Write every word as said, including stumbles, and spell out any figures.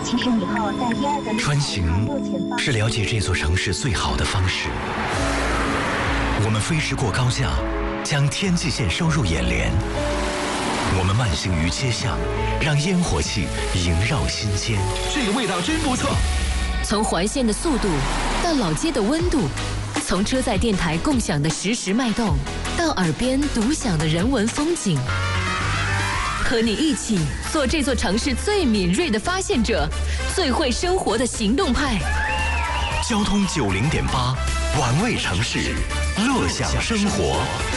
其实以后在一二的穿行是了解这座城市最好的方式。我们飞驰过高架，将天际线收入眼帘。我们慢行于街巷，让烟火气萦绕心间。 这个味道真不错。 从环线的速度到老街的温度，从车载电台共享的实时脉动，到耳边独享的人文风景。和你一起做这座城市最敏锐的发现者，最会生活的行动派。 交通九零点八，玩味城市，乐享生活。